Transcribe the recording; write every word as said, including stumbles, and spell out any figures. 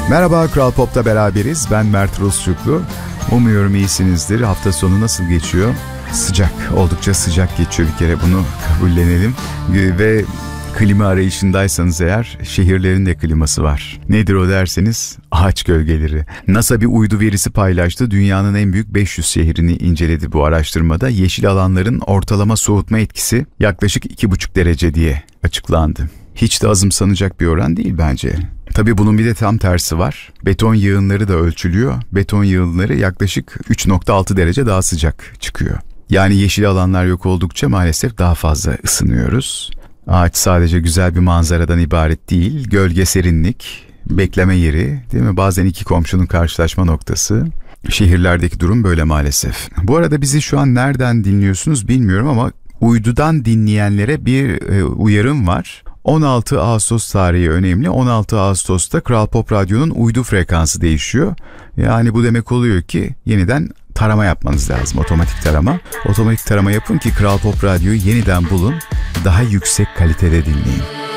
Merhaba, Kral Pop'ta beraberiz. Ben Mert Rusçuklu. Umuyorum iyisinizdir. Hafta sonu nasıl geçiyor? Sıcak, oldukça sıcak geçiyor, bir kere bunu kabullenelim. Ve klima arayışındaysanız eğer, şehirlerin de kliması var. Nedir o derseniz, ağaç gölgeleri. NASA bir uydu verisi paylaştı. Dünyanın en büyük beş yüz şehrini inceledi bu araştırmada. Yeşil alanların ortalama soğutma etkisi yaklaşık iki buçuk derece diye açıklandı. Hiç de azımsanacak bir oran değil bence. Tabii bunun bir de tam tersi var. Beton yığınları da ölçülüyor. Beton yığınları yaklaşık üç nokta altı derece daha sıcak çıkıyor. Yani yeşil alanlar yok oldukça maalesef daha fazla ısınıyoruz. Ağaç sadece güzel bir manzaradan ibaret değil. Gölge, serinlik, bekleme yeri, değil mi? Bazen iki komşunun karşılaşma noktası. Şehirlerdeki durum böyle maalesef. Bu arada bizi şu an nereden dinliyorsunuz bilmiyorum ama uydudan dinleyenlere bir e, uyarım var. on altı Ağustos tarihi önemli. on altı Ağustos'ta Kral Pop Radyo'nun uydu frekansı değişiyor. Yani bu demek oluyor ki yeniden tarama yapmanız lazım. Otomatik tarama. Otomatik tarama yapın ki Kral Pop Radyo'yu yeniden bulun. Daha yüksek kalitede dinleyin.